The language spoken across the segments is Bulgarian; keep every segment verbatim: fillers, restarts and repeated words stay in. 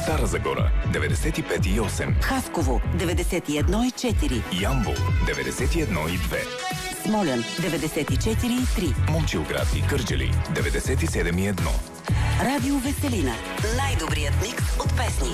Стара Загора деветдесет и пет и осем, Хасково деветдесет и едно и четири, Ямбол деветдесет и едно и две, Смолян деветдесет и четири и три, Момчилград и Кърджали деветдесет и седем и едно. Радио Веселина. Най-добрият микс от песни.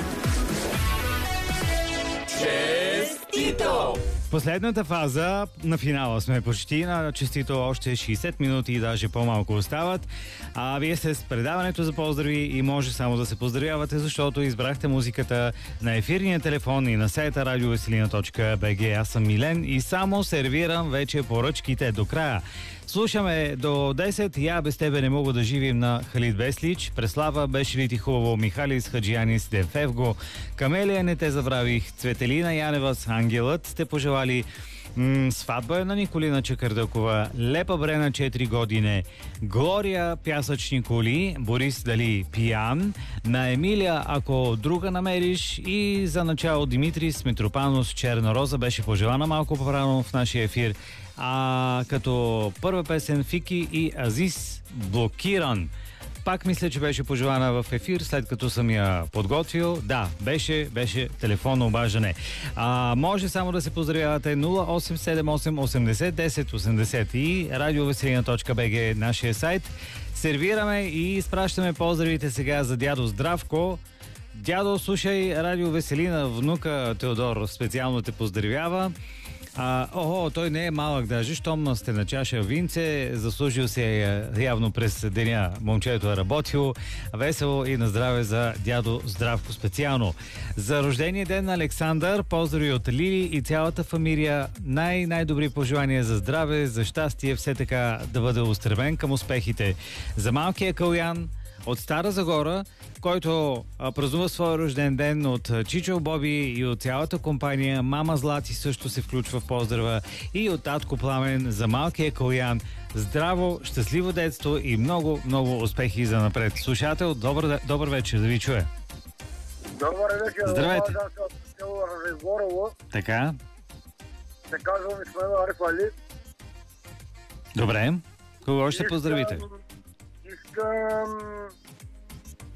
Честито! В последната фаза на финала сме почти на честито, още шейсет минути и даже по-малко остават. А вие сте с предаването за поздрави и може само да се поздравявате, защото избрахте музиката на ефирния телефон и на сайта радиовеселина точка би джи. Аз съм Милен и само сервирам вече поръчките до края. Слушаме до десет. Я без тебе не мога да живим на Халид Беслич. Преслава, беше ли ти хубаво? Михалис Хаджиянис, Дефевго, Камелия, не те забравих, Цветелина Янева с Ангелът сте пожелали. М- сватба е на Николина Чакърдъкова, Лепа Брена четири години, Глория Пясъчни коли, Борис Дали Пиян, на Емилия Ако друга намериш и за начало Димитрис Митропанос Черна роза беше пожелана малко по-рано в нашия ефир. А като първа песен Фики и Азис Блокиран. Пак мисля, че беше пожелана в ефир, след като съм я подготвил. Да, беше, беше телефонно обаждане. А, може само да се поздравявате нула осем седем осем осемдесет десет осемдесет и радиовеселина точка би джи, нашия сайт. Сервираме и изпращаме поздравите сега за дядо Здравко. Дядо, слушай Радио Веселина, внука Теодор специално те поздравява. А, охо, той не е малък даже, щом сте на чаша винце, заслужил се е явно през деня. Момчето е работило. Весело и на здраве за дядо Здравко специално. За рождения ден на Александър, поздрави от Лили и цялата фамилия. Най-най-добри пожелания за здраве, за щастие, все така да бъде устремен към успехите. За малкия Калян от Стара Загора, който а, празнува своя рожден ден, от Чичо Боби и от цялата компания. Мама Злати също се включва в поздрава и от татко Пламен за малкия Калян. Здраво, щастливо детство и много, много успехи за напред. Слушател, добър, добър вечер, да ви чуя. Добър вечер. Здравейте. Разгорово. Така. Се казвам Исмаил Ариф Али. Добре. Кого ще поздравите? Искам